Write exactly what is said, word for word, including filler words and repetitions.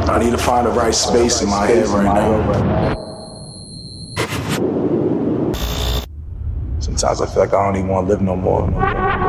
I need to find the right space in my head right now. Sometimes I feel like I don't even want to live no more.